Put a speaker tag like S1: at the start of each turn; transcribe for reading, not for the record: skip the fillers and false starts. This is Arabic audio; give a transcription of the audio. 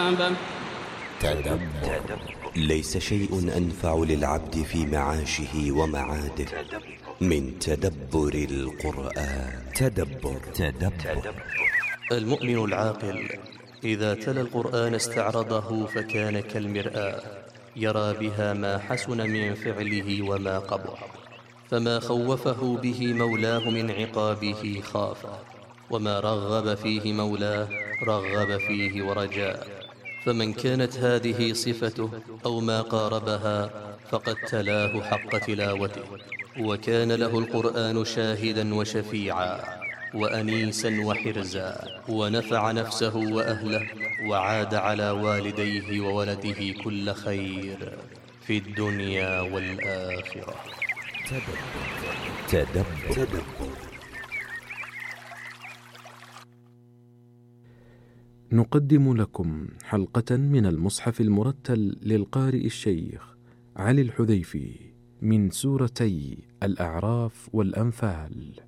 S1: ثوابا.
S2: تدبر. ليس شيء أنفع للعبد في معاشه ومعاده من تدبر القرآن. تدبر.
S3: المؤمن العاقل إذا تلا القرآن استعرضه فكان كالمرآة، يرى بها ما حسن من فعله وما قبح، فما خوفه به مولاه من عقابه خافه، وما رغب فيه مولاه رغب فيه ورجاه. فمن كانت هذه صفته أو ما قاربها فقد تلاه حق تلاوته، وكان له القرآن شاهدا وشفيعا وأنيسا وحرزا، ونفع نفسه وأهله، وعاد على والديه وولده كل خير في الدنيا والآخرة.
S2: تدبر.
S4: نقدم لكم حلقة من المصحف المرتل للقارئ الشيخ علي الحذيفي من سورتي الأعراف والأنفال.